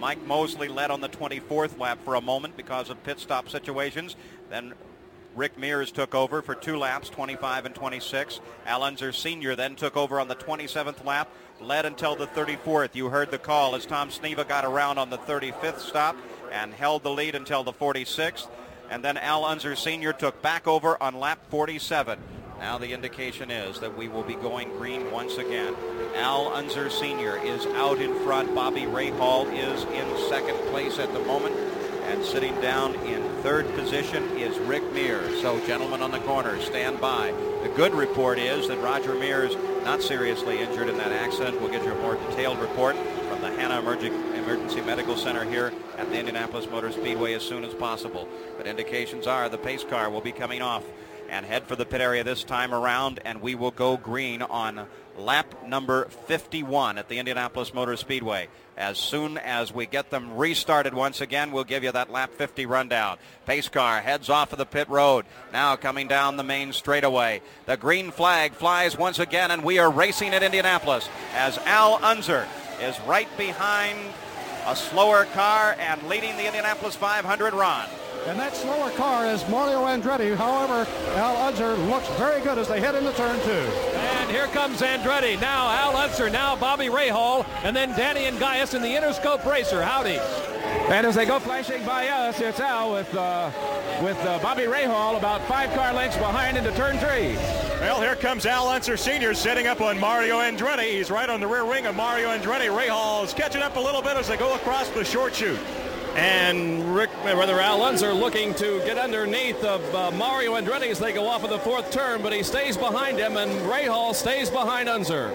Mike Mosley led on the 24th lap for a moment because of pit stop situations. Then Rick Mears took over for 2 laps, 25 and 26. Al Unser Sr. then took over on the 27th lap, led until the 34th. You heard the call as Tom Sneva got around on the 35th stop and held the lead until the 46th. And then Al Unser Sr. took back over on lap 47. Now the indication is that we will be going green once again. Al Unser Sr. is out in front. Bobby Rahal is in second place at the moment. And sitting down in third position is Rick Mears. So, gentlemen on the corner, stand by. The good report is that Roger Mears not seriously injured in that accident. We'll get you a more detailed report from the Hanna Emergency Medical Center here at the Indianapolis Motor Speedway as soon as possible. But indications are the pace car will be coming off and head for the pit area this time around, and we will go green on lap number 51 at the Indianapolis Motor Speedway. As soon as we get them restarted once again, we'll give you that lap 50 rundown. Pace car heads off of the pit road, now coming down the main straightaway. The green flag flies once again, and we are racing at Indianapolis as Al Unser is right behind a slower car and leading the Indianapolis 500 run. And that slower car is Mario Andretti. However, Al Unser looks very good as they head into turn 2. And here comes Andretti. Now Al Unser, now Bobby Rahal, and then Danny Engaias in the Interscope Racer. Howdy. And as they go flashing by us, it's Al with Bobby Rahal about 5 car lengths behind into turn 3. Well, here comes Al Unser Sr. setting up on Mario Andretti. He's right on the rear wing of Mario Andretti. Rahal is catching up a little bit as they go across the short chute. And Al Unser looking to get underneath of Mario Andretti as they go off of the 4th turn, but he stays behind him, and Rahal stays behind Unser.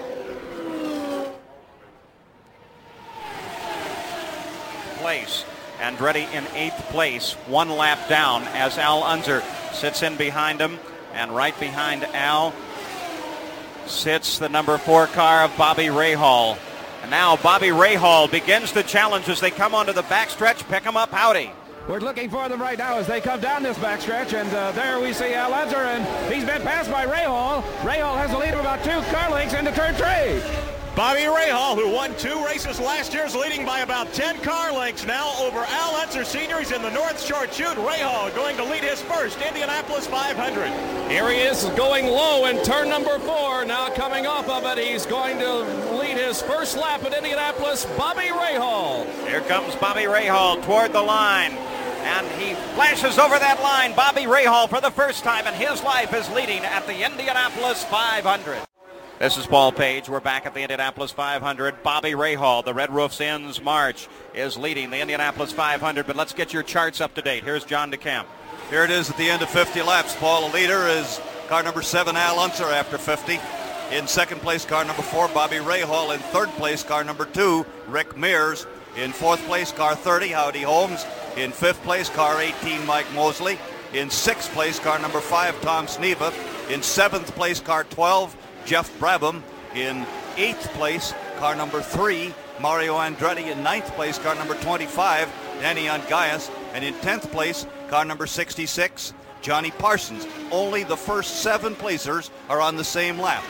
Place. Andretti in 8th place, 1 lap down as Al Unser sits in behind him, and right behind Al sits the number 4 car of Bobby Rahal. And now Bobby Rahal begins the challenge as they come onto the backstretch. Pick him up, howdy. We're looking for them right now as they come down this backstretch, and there we see Al Unser, and he's been passed by Rahal. Rahal has a lead of about 2 car lengths into turn 3. Bobby Rahal, who won 2 races last year, is leading by about 10 car lengths now over Al Unser Sr. He's in the North Short Chute. Rahal going to lead his first Indianapolis 500. Here he is going low in turn number 4. Now coming off of it, he's going to lead his first lap at Indianapolis, Bobby Rahal. Here comes Bobby Rahal toward the line, and he flashes over that line. Bobby Rahal, for the first time in his life, is leading at the Indianapolis 500. This is Paul Page. We're back at the Indianapolis 500. Bobby Rahal, the Red Roofs Inns March, is leading the Indianapolis 500. But let's get your charts up to date. Here's John DeCamp. Here it is at the end of 50 laps. Paul, the leader is car number 7, Al Unser, after 50. In second place, car number 4, Bobby Rahal. In third place, car number 2, Rick Mears. In fourth place, car 30, Howdy Holmes. In fifth place, car 18, Mike Mosley. In sixth place, car number 5, Tom Sneva. In seventh place, car 12, Jeff Brabham. In 8th place, car number 3, Mario Andretti. In 9th place, car number 25, Danny Engaias. And in 10th place, car number 66, Johnny Parsons. Only the first 7 placers are on the same lap.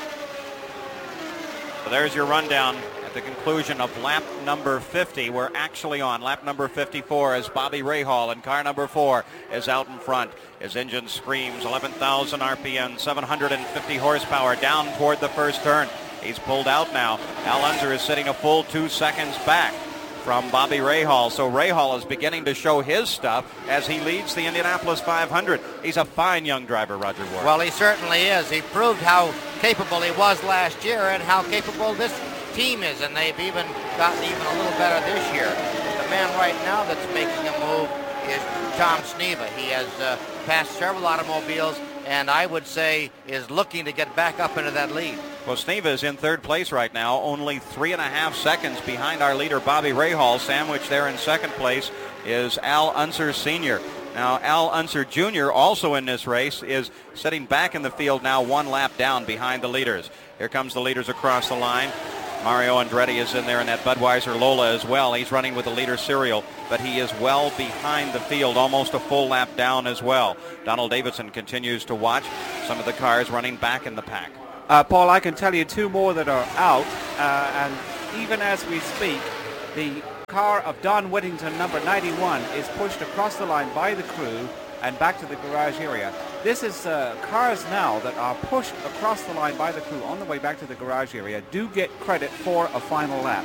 So there's your rundown at the conclusion of lap number 50. We're actually on lap number 54 as Bobby Rahal in car number 4 is out in front. His engine screams 11,000 RPM, 750 horsepower down toward the first turn. He's pulled out now. Al Unser is sitting a full 2 seconds back from Bobby Rahal. So Rahal is beginning to show his stuff as he leads the Indianapolis 500. He's a fine young driver, Roger Ward. Well, he certainly is. He proved how capable he was last year and how capable this team is, and they've even gotten even a little better this year. The man right now that's making a move is Tom Sneva. He has passed several automobiles, and I would say is looking to get back up into that lead. Well, Sneva is in third place right now, only 3.5 seconds behind our leader, Bobby Rahal. Sandwiched there in second place is Al Unser Sr. Now, Al Unser Jr., also in this race, is sitting back in the field now 1 lap down behind the leaders. Here comes the leaders across the line. Mario Andretti is in there in that Budweiser Lola as well. He's running with the leader Serial, but he is well behind the field, almost a full lap down as well. Donald Davidson continues to watch some of the cars running back in the pack. Paul, I can tell you 2 more that are out, and even as we speak, the car of Don Whittington, number 91, is pushed across the line by the crew and back to the garage area. This is cars now that are pushed across the line by the crew on the way back to the garage area do get credit for a final lap.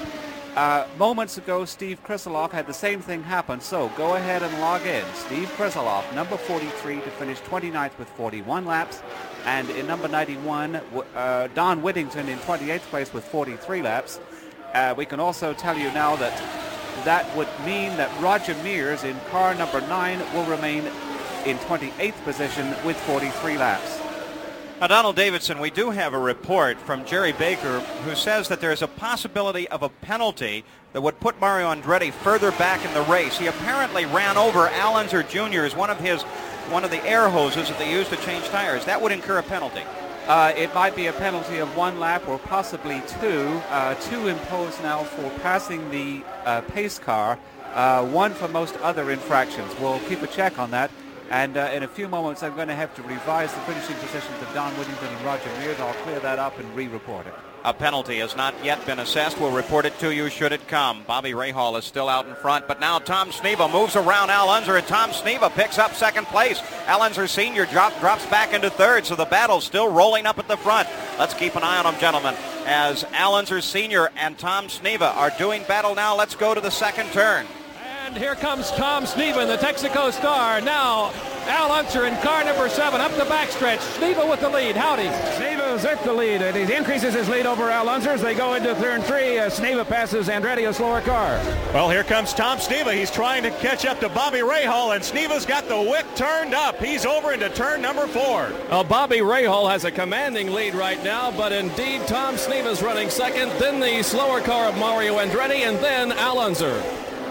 Moments ago, Steve Kriseloff had the same thing happen, so go ahead and log in. Steve Kriseloff, number 43, to finish 29th with 41 laps, and in number 91, Don Whittington in 28th place with 43 laps. We can also tell you now that would mean that Roger Mears in car number 9 will remain in 28th position with 43 laps. Now, Donald Davidson, we do have a report from Jerry Baker who says that there's a possibility of a penalty that would put Mario Andretti further back in the race. He apparently ran over Al Unser Jr. as one of the air hoses that they use to change tires. That would incur a penalty. It might be a penalty of 1 lap or possibly 2. 2 imposed now for passing the pace car, 1 for most other infractions. We'll keep a check on that. And in a few moments, I'm going to have to revise the finishing positions of Don Whittington and Roger Mears. I'll clear that up and re-report it. A penalty has not yet been assessed. We'll report it to you should it come. Bobby Rahal is still out in front, but now Tom Sneva moves around Al Unser, and Tom Sneva picks up second place. Al Unser Sr. drops back into third, so the battle's still rolling up at the front. Let's keep an eye on them, gentlemen, as Al Unser Sr. and Tom Sneva are doing battle now. Let's go to the second turn. And here comes Tom Sneva, the Texaco star. Now, Al Unser in car number 7 up the backstretch. Sneva with the lead. Howdy. Sneva's at the lead. He increases his lead over Al Unser as they go into turn 3. Sneva passes Andretti, a slower car. Well, here comes Tom Sneva. He's trying to catch up to Bobby Rahal, and Sneva's got the wick turned up. He's over into turn number 4. Well, Bobby Rahal has a commanding lead right now, but indeed Tom Sneva's running second, then the slower car of Mario Andretti, and then Al Unser.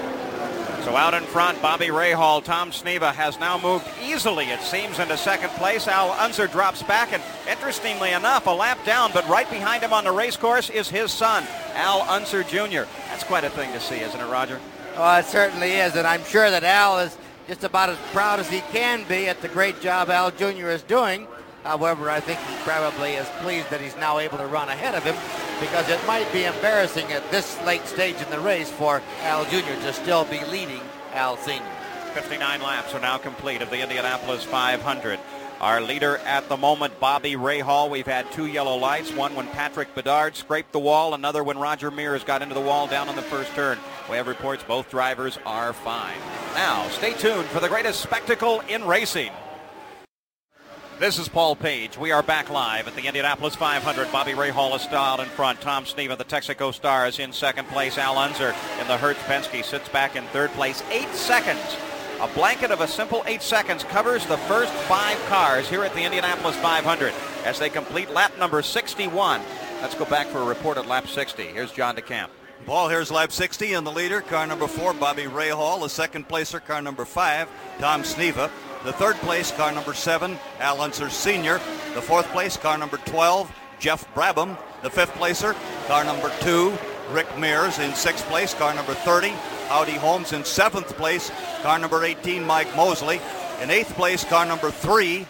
So out in front, Bobby Rahal. Tom Sneva has now moved easily, it seems, into second place. Al Unser drops back, and interestingly enough, a lap down, but right behind him on the race course is his son, Al Unser Jr. That's quite a thing to see, isn't it, Roger? Oh, it certainly is, and I'm sure that Al is just about as proud as he can be at the great job Al Jr. is doing. However, I think he probably is pleased that he's now able to run ahead of him, because it might be embarrassing at this late stage in the race for Al Jr. to still be leading Al Sr. 59 laps are now complete of the Indianapolis 500. Our leader at the moment, Bobby Rahal. We've had 2 yellow lights, one when Patrick Bedard scraped the wall, another when Roger Mears got into the wall down on the first turn. We have reports both drivers are fine. Now, stay tuned for the greatest spectacle in racing. This is Paul Page. We are back live at the Indianapolis 500. Bobby Rahal is still out in front. Tom Sneva, the Texaco star, is in second place. Al Unser in the Hertz Penske sits back in third place. 8 seconds. A blanket of a simple 8 seconds covers the first 5 cars here at the Indianapolis 500 as they complete lap number 61. Let's go back for a report at lap 60. Here's John DeCamp. Paul, here's lap 60, and the leader, car number 4, Bobby Rahal. The second placer, car number 5, Tom Sneva. The third place, car number 7, Al Unser Sr. The fourth place, car number 12, Jeff Brabham. The fifth placer, car number 2, Rick Mears. In sixth place, car number 30, Howdy Holmes. In seventh place, car number 18, Mike Mosley. In eighth place, car number 3,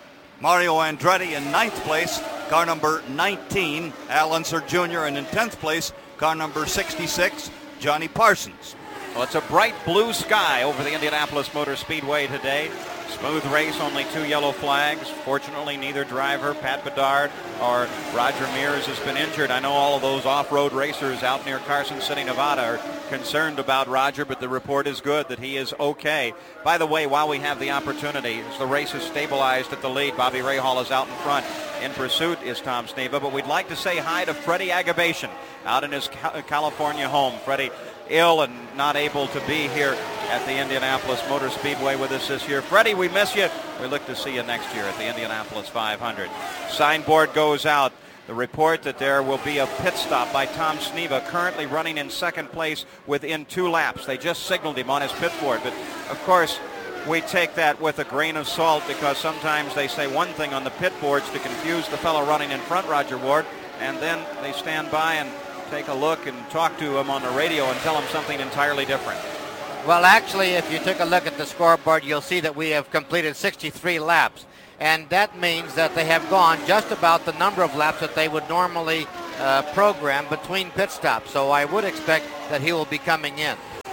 Mario Andretti. In ninth place, car number 19, Al Unser Jr. And in 10th place, car number 66, Johnny Parsons. Well, it's a bright blue sky over the Indianapolis Motor Speedway today. Smooth race, only 2 yellow flags. Fortunately, neither driver, Pat Bedard or Roger Mears, has been injured. I know all of those off-road racers out near Carson City, Nevada are concerned about Roger, but the report is good that he is okay. By the way, while we have the opportunity, as the race is stabilized at the lead, Bobby Rahal is out in front. In pursuit is Tom Sneva, but we'd like to say hi to Freddie Agabation out in his California home. Freddie ill and not able to be here at the Indianapolis Motor Speedway with us this year. Freddie, we miss you. We look to see you next year at the Indianapolis 500. Signboard goes out. The report that there will be a pit stop by Tom Sneva, currently running in second place within 2 laps. They just signaled him on his pit board, but of course we take that with a grain of salt, because sometimes they say one thing on the pit boards to confuse the fellow running in front, Roger Ward, and then they stand by and take a look and talk to him on the radio and tell him something entirely different. Well, actually, if you took a look at the scoreboard, you'll see that we have completed 63 laps. And that means that they have gone just about the number of laps that they would normally program between pit stops. So I would expect that he will be coming in.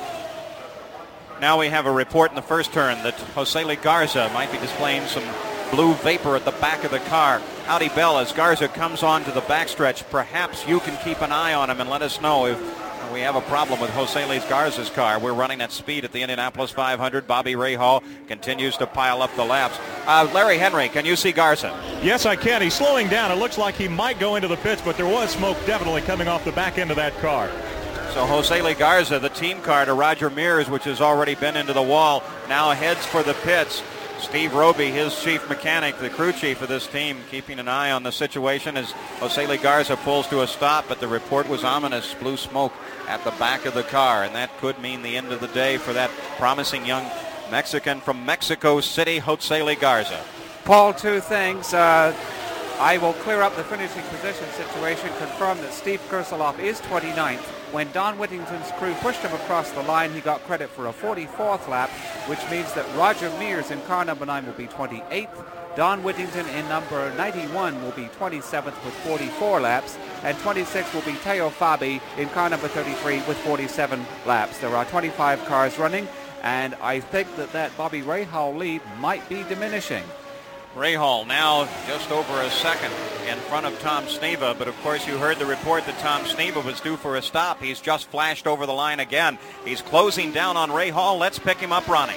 Now we have a report in the first turn that Jose Garza might be displaying some blue vapor at the back of the car. Howdy Bell, as Garza comes on to the backstretch, perhaps you can keep an eye on him and let us know if we have a problem with Jose Garza's car. We're running at speed at the Indianapolis 500. Bobby Rahal continues to pile up the laps. Larry Henry, can you see Garza? Yes, I can. He's slowing down. It looks like he might go into the pits, but there was smoke definitely coming off the back end of that car. So Jose Garza, the team car to Roger Mears, which has already been into the wall, now heads for the pits. Steve Roby, his chief mechanic, the crew chief of this team, keeping an eye on the situation as Jose Garza pulls to a stop, but the report was ominous, blue smoke at the back of the car, and that could mean the end of the day for that promising young Mexican from Mexico City, Jose Garza. Paul, two things. I will clear up the finishing position situation, confirm that Steve Gersoloff is 29th. When Don Whittington's crew pushed him across the line, he got credit for a 44th lap, which means that Roger Mears in car number 9 will be 28th. Don Whittington in number 91 will be 27th with 44 laps, and 26 will be Teo Fabi in car number 33 with 47 laps. There are 25 cars running, and I think that Bobby Rahal lead might be diminishing. Rahal now just over a second in front of Tom Sneva, but of course you heard the report that Tom Sneva was due for a stop. He's just flashed over the line again. He's closing down on Rahal. Let's pick him up, Ronnie.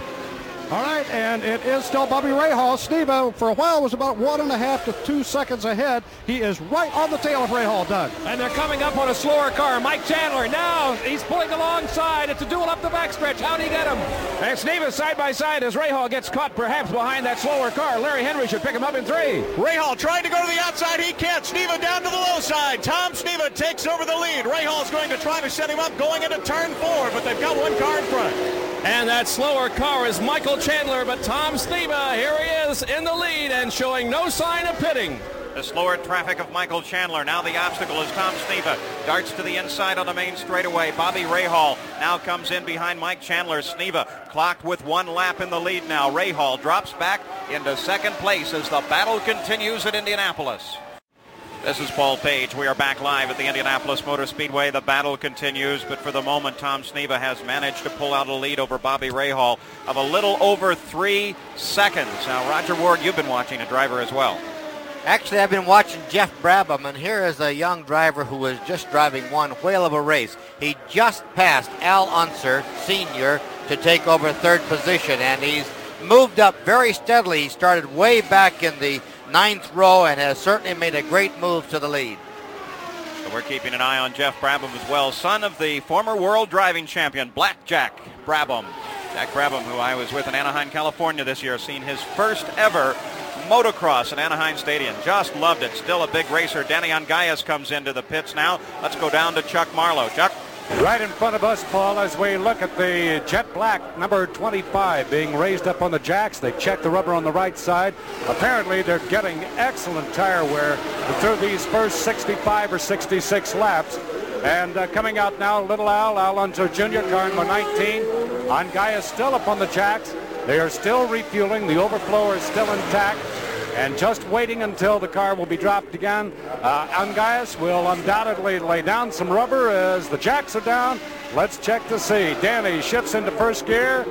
All right, and it is still Bobby Rahal. Sneva, for a while, was about 1.5 to 2 seconds ahead. He is right on the tail of Rahal, Doug. And they're coming up on a slower car. Mike Chandler now, he's pulling alongside. It's a duel up the backstretch. How'd he get him? And Sneva side by side as Rahal gets caught perhaps behind that slower car. Larry Henry should pick him up in 3. Rahal trying to go to the outside. He can't. Sneva down to the low side. Tom Sneva takes over the lead. Rahal's going to try to set him up going into turn 4, but they've got one car in front. And that slower car is Michael Chandler, but Tom Sneva, here he is in the lead and showing no sign of pitting. The slower traffic of Michael Chandler. Now the obstacle is Tom Sneva. Darts to the inside on the main straightaway. Bobby Rahal now comes in behind Mike Chandler. Sneva clocked with 1 lap in the lead now. Rahal drops back into second place as the battle continues at Indianapolis. This is Paul Page. We are back live at the Indianapolis Motor Speedway. The battle continues, but for the moment, Tom Sneva has managed to pull out a lead over Bobby Rahal of a little over 3 seconds. Now, Roger Ward, you've been watching a driver as well. Actually, I've been watching Jeff Brabham, and here is a young driver who was just driving one whale of a race. He just passed Al Unser, Sr., to take over 3rd position, and he's moved up very steadily. He started way back in the 9th row and has certainly made a great move to the lead. So we're keeping an eye on Jeff Brabham as well, son of the former world driving champion, Black Jack Brabham. Jack Brabham, who I was with in Anaheim, California this year, seen his first ever motocross at Anaheim Stadium. Just loved it. Still a big racer. Danny Ongayas comes into the pits now. Let's go down to Chuck Marlowe. Chuck? Right in front of us, Paul, as we look at the Jet Black number 25 being raised up on the jacks. They check the rubber on the right side. Apparently, they're getting excellent tire wear through these first 65 or 66 laps. And coming out now, Little Al Unser Jr., car number 19. Ongayas still up on the jacks. They are still refueling. The overflow is still intact. And just waiting until the car will be dropped again. Ongayas will undoubtedly lay down some rubber as the jacks are down. Let's check to see. Danny shifts into first gear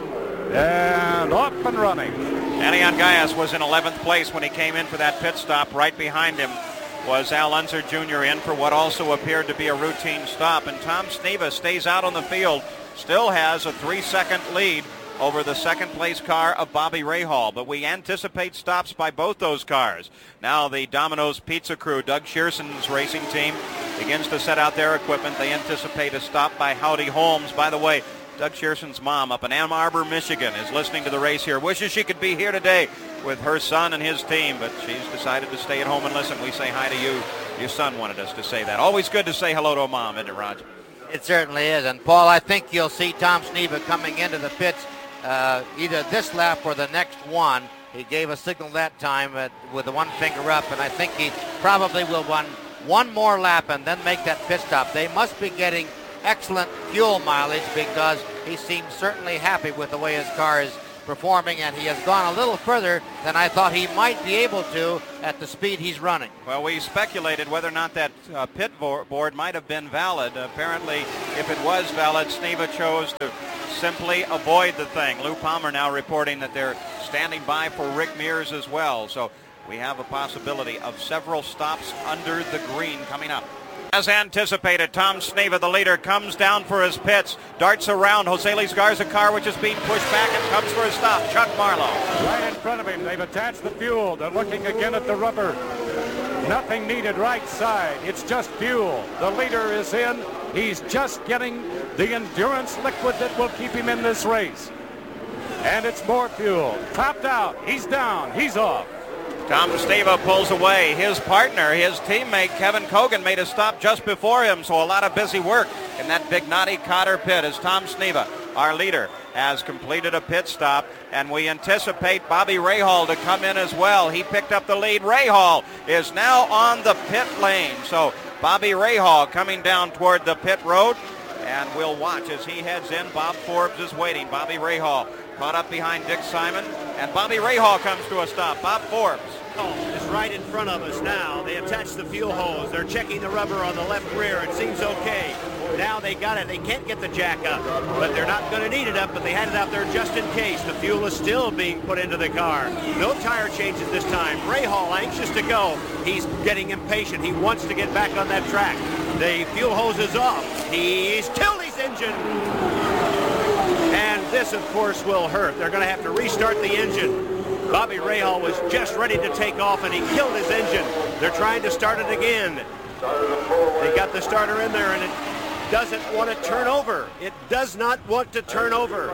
and off and running. Danny Ongayas was in 11th place when he came in for that pit stop. Right behind him was Al Unser Jr. in for what also appeared to be a routine stop. And Tom Sneva stays out on the field, still has a 3-second lead over the second-place car of Bobby Rahal. But we anticipate stops by both those cars. Now the Domino's Pizza crew, Doug Shearson's racing team, begins to set out their equipment. They anticipate a stop by Howdy Holmes. By the way, Doug Shearson's mom up in Ann Arbor, Michigan, is listening to the race here. Wishes she could be here today with her son and his team, but she's decided to stay at home and listen. We say hi to you. Your son wanted us to say that. Always good to say hello to a mom, isn't it, Roger? It certainly is. And, Paul, I think you'll see Tom Sneva coming into the pits either this lap or the next one. He gave a signal that time with the one finger up, and I think he probably will run one more lap and then make that pit stop. They must be getting excellent fuel mileage because he seems certainly happy with the way his car is performing, and he has gone a little further than I thought he might be able to at the speed he's running. Well, we speculated whether or not that pit board might have been valid. Apparently, if it was valid, Sneva chose to simply avoid the thing. Lou Palmer now reporting that they're standing by for Rick Mears as well. So we have a possibility of several stops under the green coming up. As anticipated, Tom Sneva, the leader, comes down for his pits, darts around Jose Luis Garza car, which is being pushed back and comes for a stop. Chuck Marlowe. Right in front of him. They've attached the fuel. They're looking again at the rubber. Nothing needed right side. It's just fuel. The leader is in. He's just getting the endurance liquid that will keep him in this race. And it's more fuel. Topped out. He's down. He's off. Tom Sneva pulls away. His partner, his teammate, Kevin Cogan, made a stop just before him, so a lot of busy work in that Big Knotty Cotter pit as Tom Sneva, our leader, has completed a pit stop, and we anticipate Bobby Rahal to come in as well. He picked up the lead. Rahal is now on the pit lane, so Bobby Rahal coming down toward the pit road, and we'll watch as he heads in. Bob Forbes is waiting. Bobby Rahal caught up behind Dick Simon, and Bobby Rahal comes to a stop. Bob Forbes is right in front of us now. They attached the fuel hose. They're checking the rubber on the left rear. It seems okay. Now they got it. They can't get the jack up, but they're not going to need it up, but they had it out there just in case. The fuel is still being put into the car. No tire changes this time. Rahal anxious to go. He's getting impatient. He wants to get back on that track. The fuel hose is off. He's killed his engine. And this, of course, will hurt. They're going to have to restart the engine. Bobby Rahal was just ready to take off, and he killed his engine. They're trying to start it again. They got the starter in there, and it doesn't want to turn over. It does not want to turn over.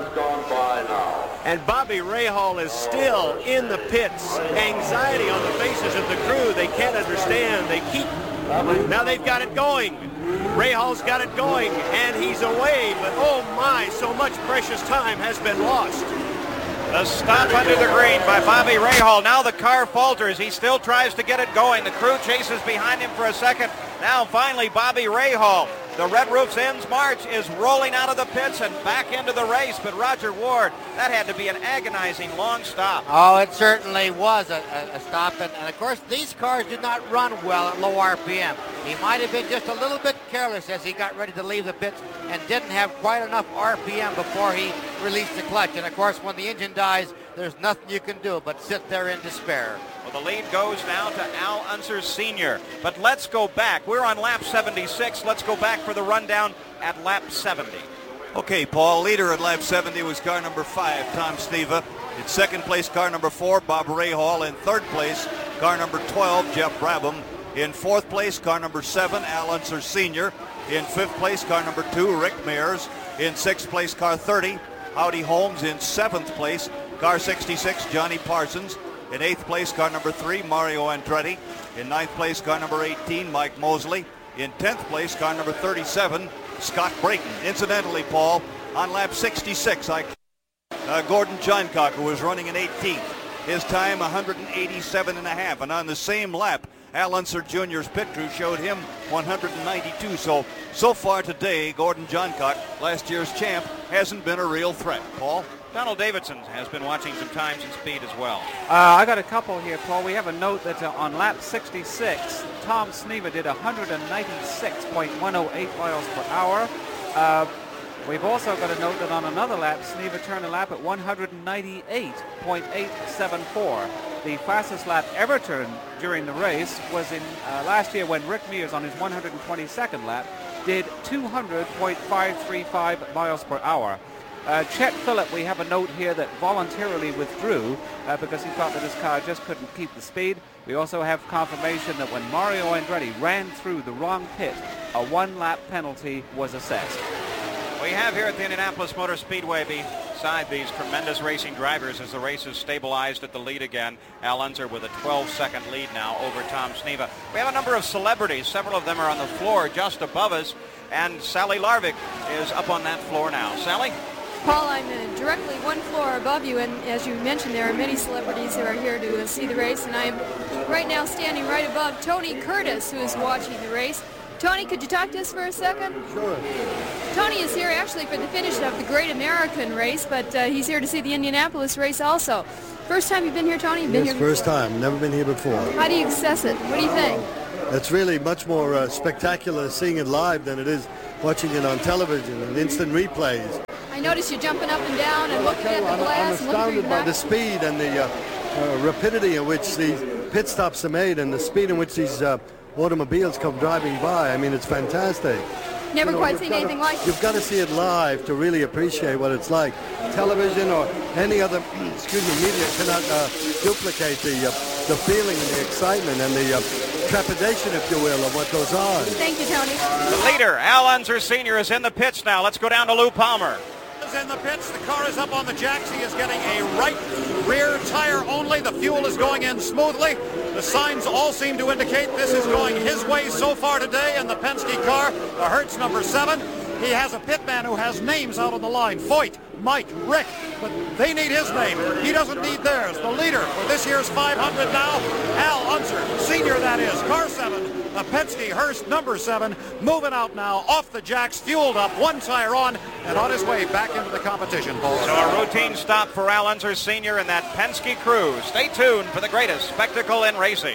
And Bobby Rahal is still in the pits. Anxiety on the faces of the crew. They can't understand. They keep... Now they've got it going. Rahal's got it going, and he's away. But oh my, so much precious time has been lost. The stop under the green by Bobby Rahal. Now the car falters. He still tries to get it going. The crew chases behind him for a second. Now finally Bobby Rahal, the Red Roof's ends march, is rolling out of the pits and back into the race. But Roger Ward, that had to be an agonizing long stop. Oh, it certainly was a stop. And of course, these cars did not run well at low RPM. He might have been just a little bit careless as he got ready to leave the pits and didn't have quite enough RPM before he released the clutch. And of course, when the engine dies, there's nothing you can do but sit there in despair. Well, the lead goes now to Al Unser Sr. But let's go back. We're on lap 76. Let's go back for the rundown at lap 70. Okay, Paul, leader at lap 70 was car number 5, Tom Sneva. In second place, car number 4, Bob Rahal. In third place, car number 12, Jeff Brabham. In fourth place, car number 7, Al Unser Sr. In fifth place, car number 2, Rick Mears. In sixth place, car 30, Howdy Holmes. In seventh place, car 66, Johnny Parsons. In eighth place, car number 3, Mario Andretti. In ninth place, car number 18, Mike Mosley. In 10th place, car number 37, Scott Brayton. Incidentally, Paul, on lap 66, Gordon Johncock, who was running in 18th. His time 187.5, and on the same lap, Al Unser Jr.'s pit crew showed him 192. So far today, Gordon Johncock, last year's champ, hasn't been a real threat. Paul? Donald Davidson has been watching some times and speed as well. I got a couple here, Paul. We have a note that on lap 66, Tom Sneva did 196.108 miles per hour. We've also got a note that on another lap, Sneva turned a lap at 198.874. The fastest lap ever turned during the race was in last year when Rick Mears on his 122nd lap did 200.535 miles per hour. Chet Phillip, we have a note here that voluntarily withdrew because he thought that his car just couldn't keep the speed. We also have confirmation that when Mario Andretti ran through the wrong pit, a one-lap penalty was assessed. We have here at the Indianapolis Motor Speedway beside these tremendous racing drivers as the race is stabilized at the lead again. Al Unser with a 12-second lead now over Tom Sneva. We have a number of celebrities. Several of them are on the floor just above us, and Sally Larvik is up on that floor now. Sally? Paul, I'm directly one floor above you, and as you mentioned, there are many celebrities who are here to see the race, and I am right now standing right above Tony Curtis, who is watching the race. Tony, could you talk to us for a second? Sure. Tony is here actually for the finish of the Great American race, but he's here to see the Indianapolis race also. First time you've been here, Tony? You've been Yes, here first time. Never been here before. How do you assess it? What do you think? It's really much more spectacular seeing it live than it is watching it on television and instant replays. I noticed you jumping up and down and looking at the glass. I'm astounded by the speed and the rapidity in which these pit stops are made and the speed in which these automobiles come driving by. I mean, it's fantastic. Never quite seen anything like it. You've got to see it live to really appreciate what it's like. Television or any other media cannot duplicate the feeling and the excitement and the trepidation, if you will, of what goes on. Thank you, Tony. The leader, Al Unser Sr., is in the pits now. Let's go down to Lou Palmer. In the pits, the car is up on the jacks. He is getting a right rear tire only. The fuel is going in smoothly. The signs all seem to indicate this is going his way so far today in the Penske car, the Hertz number 7. He has a pitman who has names out on the line. Foyt, Mike, Rick, but they need his name. He doesn't need theirs. The leader for this year's 500 now, Al Unser, Sr. that is, car 7, a Penske Hurst number 7, moving out now off the jacks, fueled up, one tire on, and on his way back into the competition. So a routine stop for Al Unser Sr. and that Penske crew. Stay tuned for the greatest spectacle in racing.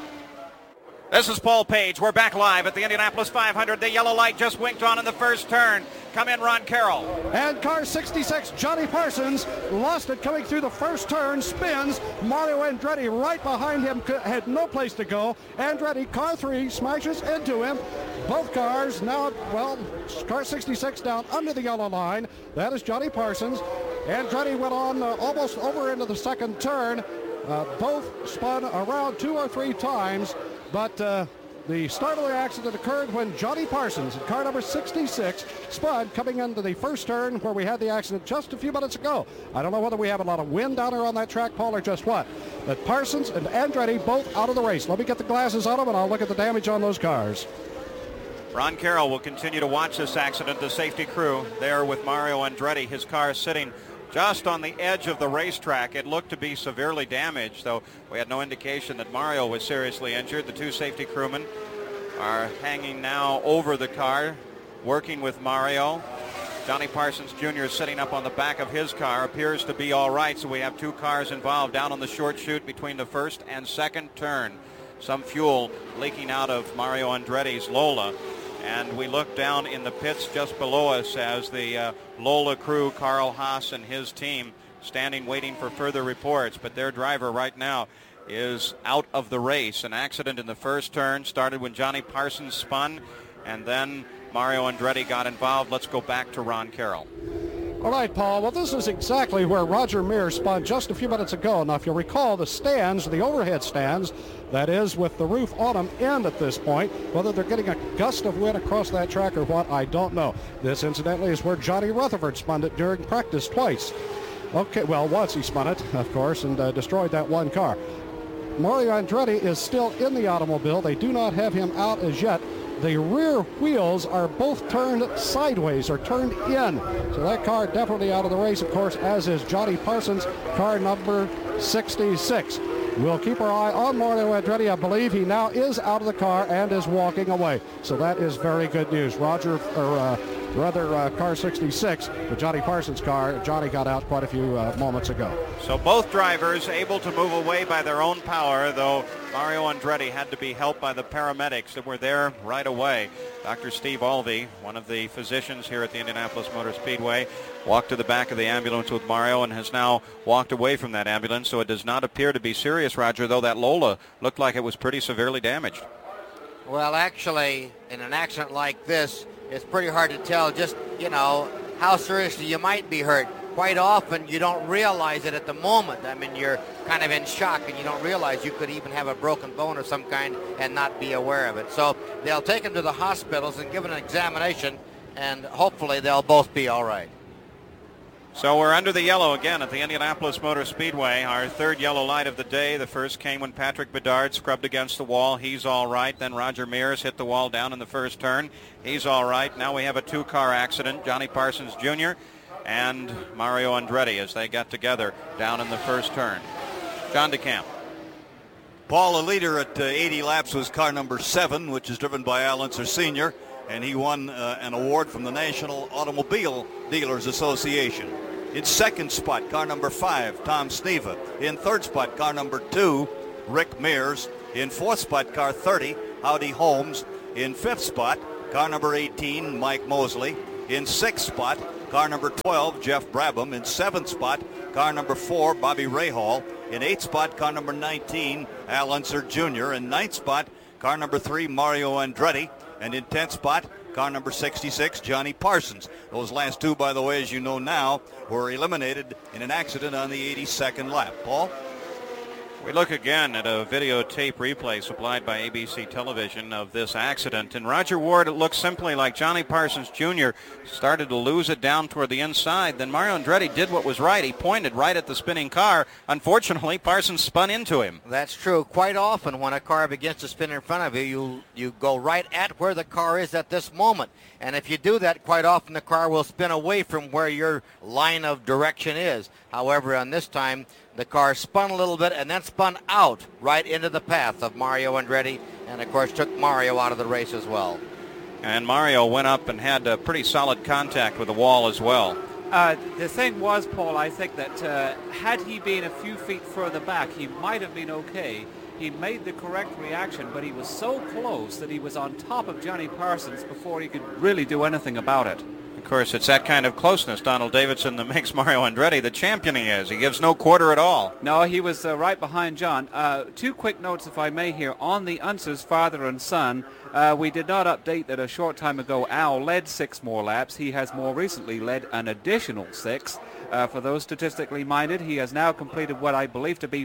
This is Paul Page. We're back live at the Indianapolis 500. The yellow light just winked on in the first turn. Come in, Ron Carroll. And car 66, Johnny Parsons, lost it coming through the first turn, spins. Mario Andretti right behind him, had no place to go. Andretti, car 3, smashes into him. Both cars now, well, car 66 down under the yellow line. That is Johnny Parsons. Andretti went on almost over into the second turn. Both spun around 2 or 3 times. But the start of the accident occurred when Johnny Parsons in car number 66 spun coming into the first turn where we had the accident just a few minutes ago. I don't know whether we have a lot of wind down there on that track, Paul, or just what. But Parsons and Andretti both out of the race. Let me get the glasses on them and I'll look at the damage on those cars. Ron Carroll will continue to watch this accident. The safety crew there with Mario Andretti, his car sitting just on the edge of the racetrack. It looked to be severely damaged, though we had no indication that Mario was seriously injured. The 2 safety crewmen are hanging now over the car, working with Mario. Johnny Parsons Jr. is sitting up on the back of his car, appears to be all right, so we have 2 cars involved down on the short chute between the first and second turn. Some fuel leaking out of Mario Andretti's Lola. And we look down in the pits just below us as the Lola crew, Carl Haas and his team, standing waiting for further reports. But their driver right now is out of the race. An accident in the first turn started when Johnny Parsons spun, and then Mario Andretti got involved. Let's go back to Ron Carroll. All right, Paul. Well, this is exactly where Roger Mears spun just a few minutes ago. Now, if you'll recall, the stands, the overhead stands, that is with the roof on them, end at this point. Whether they're getting a gust of wind across that track or what, I don't know. This, incidentally, is where Johnny Rutherford spun it during practice twice. Okay, well, once he spun it, of course, and destroyed that one car. Mario Andretti is still in the automobile. They do not have him out as yet. The rear wheels are both turned sideways or turned in. So that car definitely out of the race, of course, as is Johnny Parsons, car number 66. We'll keep our eye on Mario Andretti. I believe he now is out of the car and is walking away. So that is very good news. Car 66, the Johnny Parsons car, Johnny got out quite a few moments ago. So both drivers able to move away by their own power, though Mario Andretti had to be helped by the paramedics that were there right away. Dr. Steve Alvey, one of the physicians here at the Indianapolis Motor Speedway, walked to the back of the ambulance with Mario and has now walked away from that ambulance, so it does not appear to be serious, Roger, though that Lola looked like it was pretty severely damaged. Well, actually, in an accident like this, it's pretty hard to tell just, how seriously you might be hurt. Quite often, you don't realize it at the moment. I mean, you're kind of in shock, and you don't realize you could even have a broken bone of some kind and not be aware of it. So they'll take him to the hospitals and give an examination, and hopefully they'll both be all right. So we're under the yellow again at the Indianapolis Motor Speedway. Our third yellow light of the day. The first came when Patrick Bedard scrubbed against the wall. He's all right. Then Roger Mears hit the wall down in the first turn. He's all right. Now we have a 2-car accident. Johnny Parsons Jr. and Mario Andretti as they got together down in the first turn. John DeCamp. Paul, the leader at 80 laps was car number 7, which is driven by Al Unser Sr., and he won an award from the National Automobile Dealers Association. In second spot, car number 5, Tom Sneva. In third spot, car number 2, Rick Mears. In fourth spot, car 30, Howdy Holmes. In fifth spot, car number 18, Mike Mosley. In sixth spot, car number 12, Jeff Brabham. In seventh spot, car number 4, Bobby Rahal. In eighth spot, car number 19, Al Unser Jr. In ninth spot, car number 3, Mario Andretti. And in 10th spot, car number 66, Johnny Parsons. Those last two, by the way, as you know now, were eliminated in an accident on the 82nd lap. Paul? We look again at a videotape replay supplied by ABC Television of this accident. And Roger Ward, it looks simply like Johnny Parsons Jr. started to lose it down toward the inside. Then Mario Andretti did what was right. He pointed right at the spinning car. Unfortunately, Parsons spun into him. That's true. Quite often when a car begins to spin in front of you, you go right at where the car is at this moment. And if you do that, quite often the car will spin away from where your line of direction is. However, on this time, the car spun a little bit and then spun out right into the path of Mario Andretti, and of course took Mario out of the race as well. And Mario went up and had a pretty solid contact with the wall as well. The thing was, Paul, I think that had he been a few feet further back, he might have been okay. He made the correct reaction, but he was so close that he was on top of Johnny Parsons before he could really do anything about it. Of course, it's that kind of closeness, Donald Davidson, that makes Mario Andretti the champion he is. He gives no quarter at all. No, he was right behind John. Two quick notes, if I may, here. On the Unsers, father and son, we did not update that a short time ago Al led 6 more laps. He has more recently led an additional 6. For those statistically minded, he has now completed what I believe to be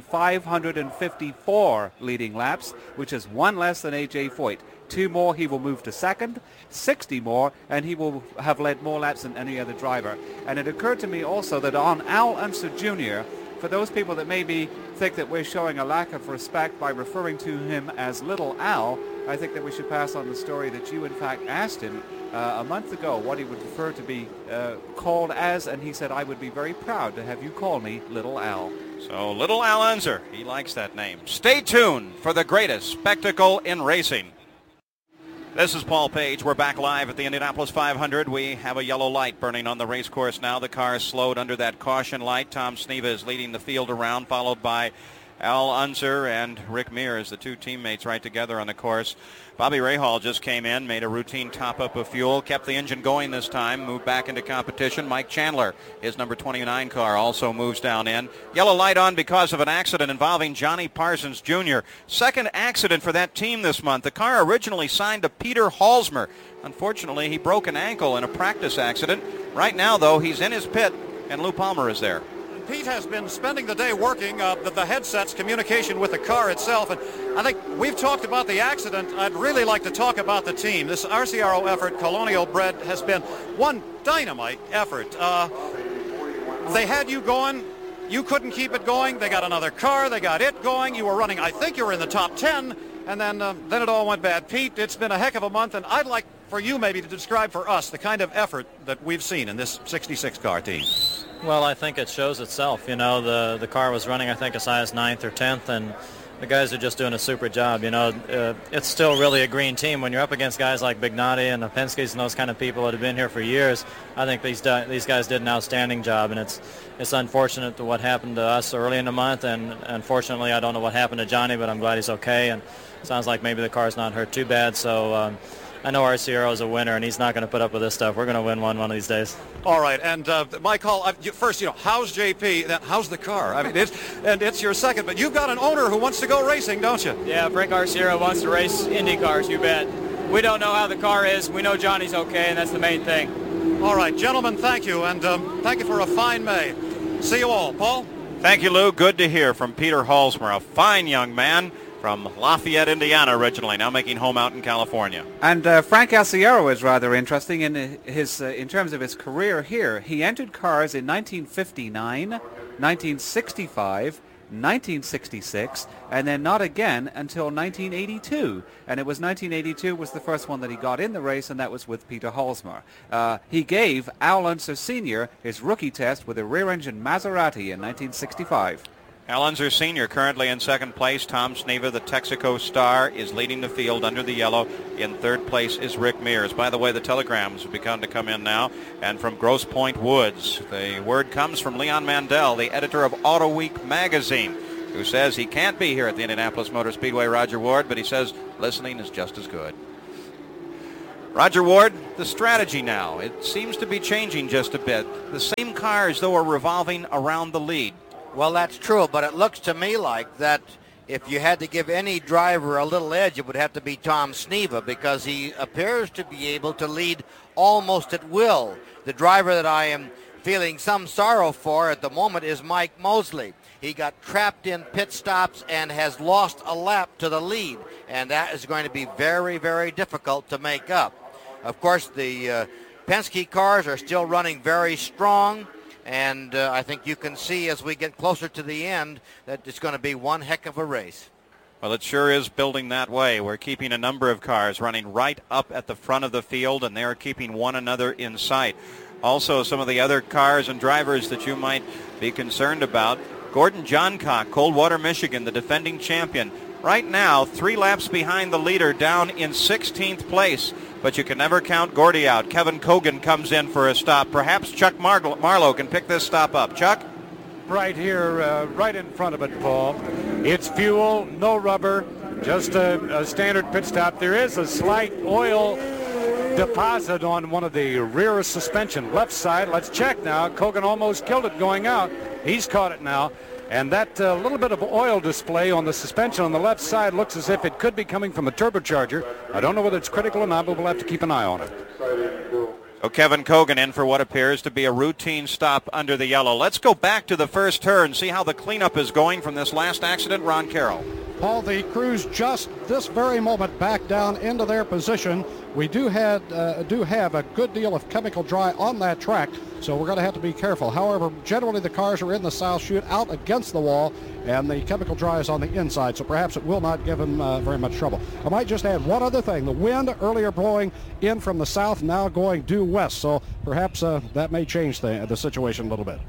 554 leading laps, which is 1 less than A.J. Foyt. 2 more, he will move to second, 60 more, and he will have led more laps than any other driver. And it occurred to me also that on Al Unser Jr., for those people that maybe think that we're showing a lack of respect by referring to him as Little Al, I think that we should pass on the story that you, in fact, asked him a month ago what he would prefer to be called as, and he said, I would be very proud to have you call me Little Al. So Little Al Unser, he likes that name. Stay tuned for the greatest spectacle in racing. This is Paul Page. We're back live at the Indianapolis 500. We have a yellow light burning on the race course now. The car is slowed under that caution light. Tom Sneva is leading the field around, followed by Al Unser and Rick Mears, the two teammates right together on the course. Bobby Rahal just came in, made a routine top-up of fuel, kept the engine going this time, moved back into competition. Mike Chandler, his number 29 car, also moves down in. Yellow light on because of an accident involving Johnny Parsons Jr. Second accident for that team this month. The car originally signed to Peter Halsmer. Unfortunately, he broke an ankle in a practice accident. Right now, though, he's in his pit, and Lou Palmer is there. Pete has been spending the day working the headsets, communication with the car itself, and I think we've talked about the accident. I'd really like to talk about the team. This RCRO effort, Colonial Bred, has been one dynamite effort. They had you going. You couldn't keep it going. They got another car. They got it going. You were running, I think you were in the top 10, and then it all went bad. Pete, it's been a heck of a month, and I'd like for you maybe to describe for us the kind of effort that we've seen in this 66 car team. Well, I think it shows itself. You know, the car was running, I think, as high as 9th or 10th, and the guys are just doing a super job. You know, it's still really a green team. When you're up against guys like Bignati and the Penske's and those kind of people that have been here for years, I think these guys did an outstanding job, and it's unfortunate what happened to us early in the month, and unfortunately I don't know what happened to Johnny, but I'm glad he's okay, and it sounds like maybe the car's not hurt too bad, so I know RCRO is a winner, and he's not going to put up with this stuff. We're going to win one of these days. All right, and my call, first, how's JP, then how's the car? I mean, it's your second, but you've got an owner who wants to go racing, don't you? Yeah, Frank RCRO wants to race Indy cars, you bet. We don't know how the car is. We know Johnny's okay, and that's the main thing. All right, gentlemen, thank you, and thank you for a fine May. See you all. Paul? Thank you, Lou. Good to hear from Peter Halsmer, a fine young man from Lafayette, Indiana, originally, now making home out in California. And Frank Alciero is rather interesting in his in terms of his career here. He entered cars in 1959, 1965, 1966, and then not again until 1982. And it was 1982 was the first one that he got in the race, and that was with Peter Halsmer. He gave Al Unser Sr. his rookie test with a rear-engine Maserati in 1965. Al Unser Sr. currently in second place. Tom Sneva, the Texaco star, is leading the field under the yellow. In third place is Rick Mears. By the way, the telegrams have begun to come in now. And from Grosse Pointe Woods, the word comes from Leon Mandel, the editor of Auto Week magazine, who says he can't be here at the Indianapolis Motor Speedway, Roger Ward, but he says listening is just as good. Roger Ward, the strategy now, it seems to be changing just a bit. The same cars, though, are revolving around the lead. Well, that's true, but it looks to me like that if you had to give any driver a little edge, it would have to be Tom Sneva, because he appears to be able to lead almost at will. The driver that I am feeling some sorrow for at the moment is Mike Mosley. He got trapped in pit stops and has lost a lap to the lead, and that is going to be very, very difficult to make up. Of course, the Penske cars are still running very strong, and I think you can see as we get closer to the end that it's going to be one heck of a race. Well, it sure is building that way. We're keeping a number of cars running right up at the front of the field, and they're keeping one another in sight. Also, some of the other cars and drivers that you might be concerned about. Gordon Johncock, Coldwater, Michigan, the defending champion. Right now, 3 laps behind the leader, down in 16th place. But you can never count Gordy out. Kevin Cogan comes in for a stop. Perhaps Chuck Marlowe can pick this stop up. Chuck? Right here, right in front of it, Paul. It's fuel, no rubber, just a standard pit stop. There is a slight oil deposit on one of the rear suspension, left side. Let's check now. Cogan almost killed it going out. He's caught it now. And that little bit of oil display on the suspension on the left side looks as if it could be coming from a turbocharger. I don't know whether it's critical or not, but we'll have to keep an eye on it. So Kevin Cogan in for what appears to be a routine stop under the yellow. Let's go back to the first turn, see how the cleanup is going from this last accident. Ron Carroll. Paul, the crews just this very moment back down into their position. We do have a good deal of chemical dry on that track, so we're going to have to be careful. However, generally the cars are in the south chute out against the wall, and the chemical dry is on the inside, so perhaps it will not give them very much trouble. I might just add one other thing. The wind earlier blowing in from the south, now going due west, so perhaps that may change the situation a little bit.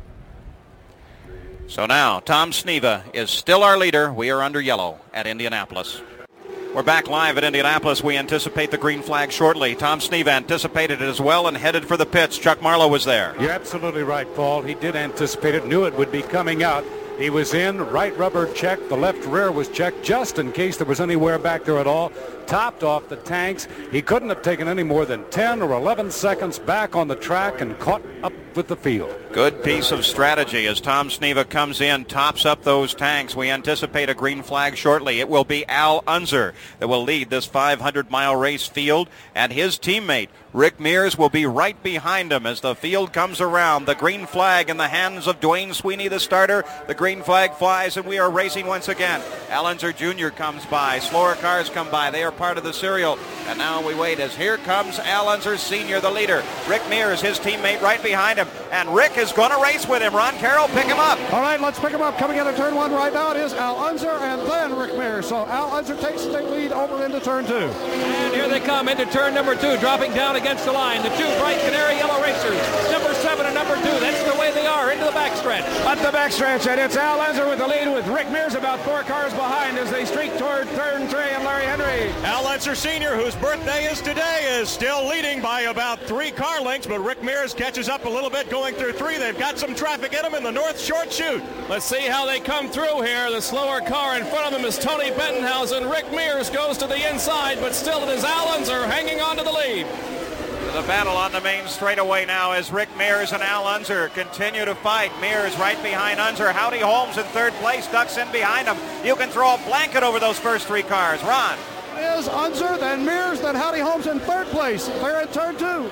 So now, Tom Sneva is still our leader. We are under yellow at Indianapolis. We're back live at Indianapolis. We anticipate the green flag shortly. Tom Sneva anticipated it as well and headed for the pits. Chuck Marlowe was there. You're absolutely right, Paul. He did anticipate it, knew it would be coming out. He was in, right rubber checked, the left rear was checked just in case there was anywhere back there at all. Topped off the tanks. He couldn't have taken any more than 10 or 11 seconds back on the track and caught up with the field. Good piece of strategy as Tom Sneva comes in, tops up those tanks. We anticipate a green flag shortly. It will be Al Unser that will lead this 500-mile race field, and his teammate Rick Mears will be right behind him as the field comes around. The green flag in the hands of Dwayne Sweeney, the starter. The green flag flies, and we are racing once again. Al Unser Jr. comes by. Slower cars come by. They are part of the serial. And now we wait as here comes Al Unser Sr., the leader. Rick Mears, his teammate, right behind him. And Rick is going to race with him. Ron Carroll, pick him up. All right, let's pick him up. Coming into turn 1 right now, it is Al Unser and then Rick Mears. So Al Unser takes the lead over into turn 2. And here they come into turn number 2, dropping down against the line. The 2 bright canary yellow racers, number 7 and number 2. That's the way they are into the backstretch. At the backstretch, and it's Al Unser with the lead, with Rick Mears about 4 cars behind as they streak toward turn 3 and Larry Henry. Al Unser Sr., whose birthday is today, is still leading by about 3 car lengths, but Rick Mears catches up a little bit going through 3. They've got some traffic in them in the north short chute. Let's see how they come through here. The slower car in front of them is Tony Bettenhausen. Rick Mears goes to the inside, but still it is Al Unser hanging on to the lead. The battle on the main straightaway now as Rick Mears and Al Unser continue to fight. Mears right behind Unser. Howdy Holmes in third place, ducks in behind him. You can throw a blanket over those first 3 cars. Ron. Is Unser, then Mears, then Howdy Holmes in third place. They're in turn 2.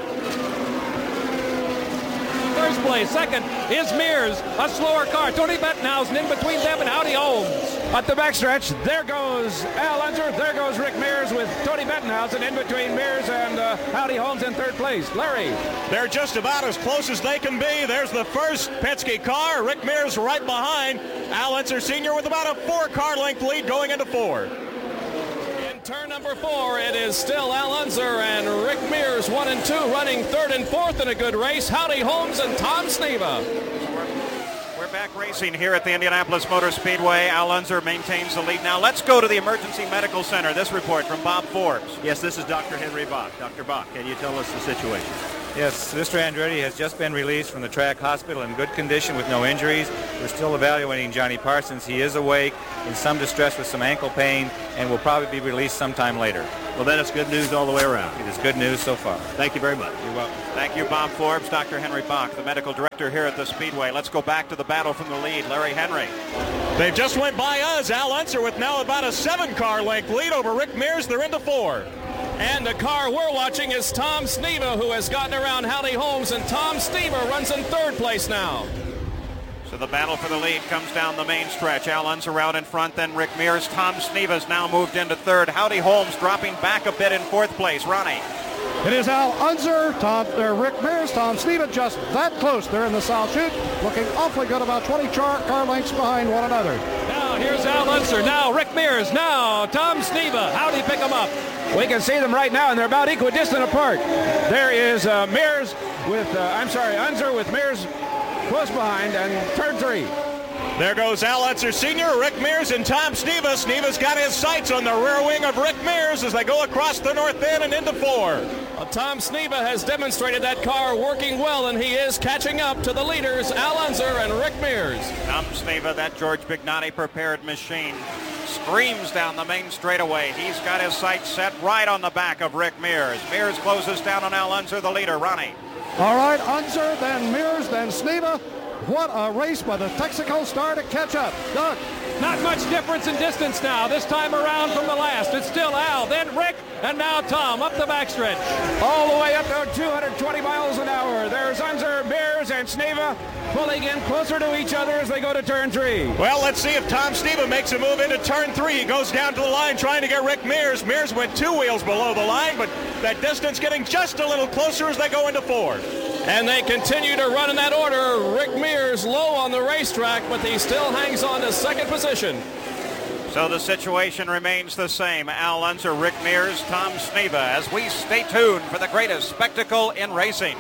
First place. Second is Mears, a slower car. Tony Bettenhausen in between them and Howdy Holmes. At the backstretch, there goes Al Unser, there goes Rick Mears with Tony Bettenhausen in between Mears and Howdy Holmes in third place. Larry. They're just about as close as they can be. There's the first Penske car. Rick Mears right behind. Al Unser Sr. with about a 4-car length lead going into 4. Turn number 4, it is still Al Unser and Rick Mears, 1 and 2, running 3rd and 4th in a good race. Howdy Holmes and Tom Sneva. We're back racing here at the Indianapolis Motor Speedway. Al Unser maintains the lead. Now let's go to the Emergency Medical Center. This report from Bob Forbes. Yes, this is Dr. Henry Bach. Dr. Bach, can you tell us the situation? Yes, Mr. Andretti has just been released from the track hospital in good condition with no injuries. We're still evaluating Johnny Parsons. He is awake, in some distress with some ankle pain, and will probably be released sometime later. Well, then it's good news all the way around. It is good news so far. Thank you very much. You're welcome. Thank you, Bob Forbes. Dr. Henry Bach, the medical director here at the Speedway. Let's go back to the battle from the lead. Larry Henry. They just went by us. Al Unser with now about a 7-car length lead over Rick Mears. They're into 4. And the car we're watching is Tom Sneva, who has gotten around Howdy Holmes, and Tom Sneva runs in 3rd place now. So the battle for the lead comes down the main stretch. Al Unser out in front, then Rick Mears. Tom Sneva's now moved into 3rd. Howdy Holmes dropping back a bit in 4th place. Ronnie. It is Al Unser, Rick Mears, Tom Sneva just that close. They're in the South Chute, looking awfully good, about 20 car lengths behind one another. Now here's Al Unser, now Rick Mears, now Tom Sneva. How'd he pick them up? We can see them right now, and they're about equidistant apart. There is Mears with, Unser with Mears close behind, and turn 3. There goes Al Unser Sr., Rick Mears, and Tom Sneva. Sneva's got his sights on the rear wing of Rick Mears as they go across the north end and into 4. Well, Tom Sneva has demonstrated that car working well, and he is catching up to the leaders, Al Unser and Rick Mears. Tom Sneva, that George Bignotti prepared machine, screams down the main straightaway. He's got his sights set right on the back of Rick Mears. Mears closes down on Al Unser, the leader. Ronnie. All right, Unser, then Mears, then Sneva. What a race by the Texaco star to catch up. Doug. Not much difference in distance now. This time around from the last. It's still Al, then Rick, and now Tom up the backstretch. All the way up to 220 miles an hour. There's Unser, Mears, and Sneva pulling in closer to each other as they go to turn 3. Well, let's see if Tom Sneva makes a move into turn 3. He goes down to the line trying to get Rick Mears. Mears went 2 wheels below the line, but that distance getting just a little closer as they go into 4. And they continue to run in that order. Rick Mears low on the racetrack, but he still hangs on to 2nd position. So the situation remains the same. Al Unser, Rick Mears, Tom Sneva, as we stay tuned for the greatest spectacle in racing.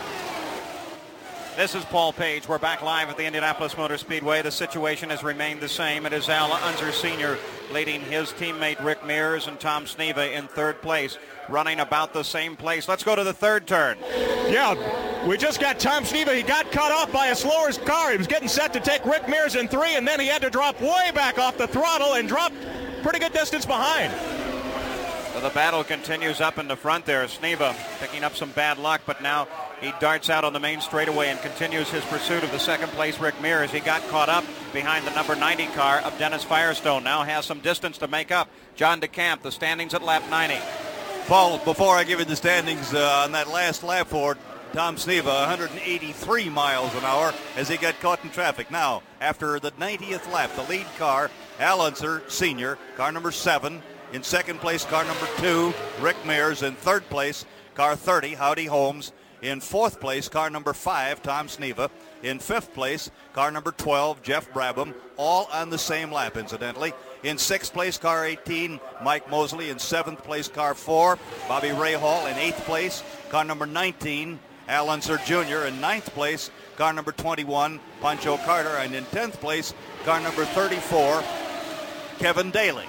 This is Paul Page. We're back live at the Indianapolis Motor Speedway. The situation has remained the same. It is Al Unser Sr. leading his teammate Rick Mears and Tom Sneva in 3rd place, running about the same place. Let's go to the 3rd turn. Yeah, we just got Tom Sneva. He got cut off by a slower car. He was getting set to take Rick Mears in 3, and then he had to drop way back off the throttle and drop pretty good distance behind. So the battle continues up in the front there. Sneva picking up some bad luck, but now he darts out on the main straightaway and continues his pursuit of the 2nd place Rick Mears. He got caught up behind the number 90 car of Dennis Firestone. Now has some distance to make up. John DeCamp, the standings at lap 90. Paul, before I give you the standings on that last lap for Tom Sneva, 183 miles an hour as he got caught in traffic. Now, after the 90th lap, the lead car, Al Unser Sr., car number 7. In 2nd place, car number 2, Rick Mears. In 3rd place, car 30, Howdy Holmes. In 4th place, car number 5, Tom Sneva. In 5th place, car number 12, Jeff Brabham, all on the same lap, incidentally. In 6th place, car 18, Mike Mosley. In 7th place, car 4, Bobby Rahal. In 8th place, car number 19, Al Unser Jr. In 9th place, car number 21, Pancho Carter. And in 10th place, car number 34, Kevin Daly.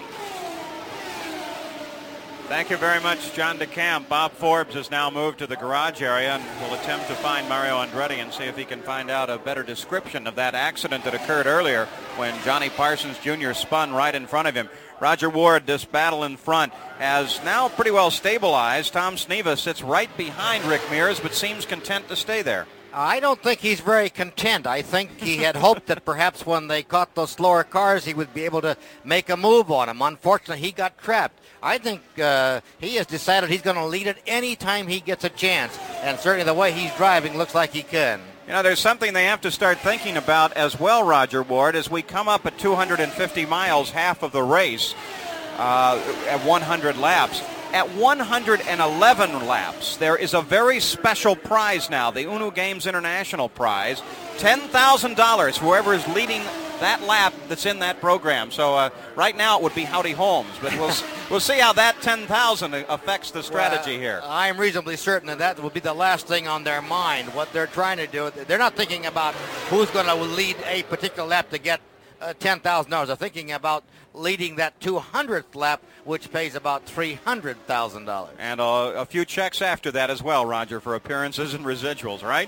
Thank you very much, John DeCamp. Bob Forbes has now moved to the garage area and will attempt to find Mario Andretti and see if he can find out a better description of that accident that occurred earlier when Johnny Parsons Jr. spun right in front of him. Roger Ward, this battle in front, has now pretty well stabilized. Tom Sneva sits right behind Rick Mears, but seems content to stay there. I don't think he's very content. I think he had hoped that perhaps when they caught those slower cars, he would be able to make a move on them. Unfortunately, he got trapped. I think he has decided he's going to lead it any time he gets a chance, and certainly the way he's driving looks like he can. You know, there's something they have to start thinking about as well, Roger Ward, as we come up at 250 miles, half of the race, at 100 laps. At 111 laps, there is a very special prize now, the Uno Games International prize, $10,000. Whoever is leading that lap that's in that program. So right now it would be Howdy Holmes, but we'll see how that 10,000 affects the strategy here. I'm reasonably certain that will be the last thing on their mind. What they're trying to do, they're not thinking about who's going to lead a particular lap to get $10,000. They're thinking about leading that 200th lap, which pays about $300,000. And a few checks after that as well, Roger, for appearances and residuals, right?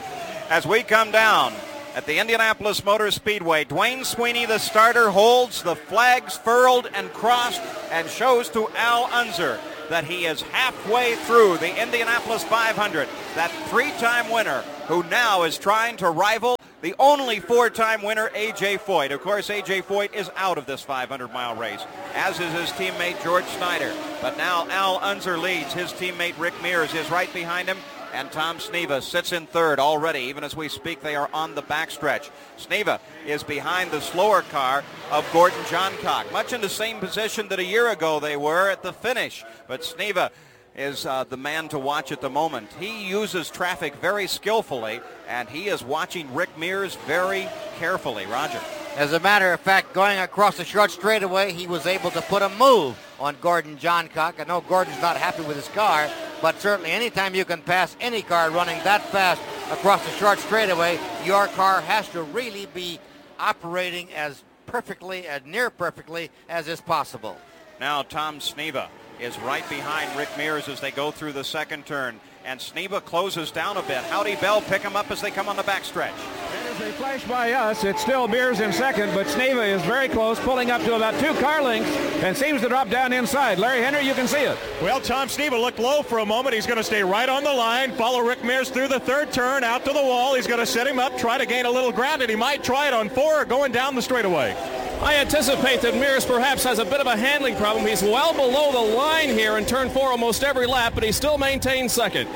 As we come down at the Indianapolis Motor Speedway, Dwayne Sweeney, the starter, holds the flags furled and crossed and shows to Al Unser that he is halfway through the Indianapolis 500, that three-time winner who now is trying to rival the only four-time winner, A.J. Foyt. Of course, A.J. Foyt is out of this 500-mile race, as is his teammate George Snyder. But now Al Unser leads. His teammate Rick Mears is right behind him, and Tom Sneva sits in third already. Even as we speak, they are on the backstretch. Sneva is behind the slower car of Gordon Johncock, much in the same position that a year ago they were at the finish. But Sneva is the man to watch at the moment. He uses traffic very skillfully, and he is watching Rick Mears very carefully. Roger. As a matter of fact, going across the short straightaway, he was able to put a move on Gordon Johncock. I know Gordon's not happy with his car, but certainly anytime you can pass any car running that fast across the short straightaway, your car has to really be operating as perfectly, as near perfectly as is possible. Now Tom Sneva is right behind Rick Mears as they go through the second turn, and Sneva closes down a bit. Howdy Bell pick him up as they come on the backstretch. As they flash by us, it's still Mears in second, but Sneva is very close, pulling up to about 2 car lengths and seems to drop down inside. Larry Henry, you can see it. Well, Tom Sneva looked low for a moment. He's going to stay right on the line, follow Rick Mears through the third turn, out to the wall. He's going to set him up, try to gain a little ground, and he might try it on 4 going down the straightaway. I anticipate that Mears perhaps has a bit of a handling problem. He's well below the line here in turn 4 almost every lap, but he still maintains second.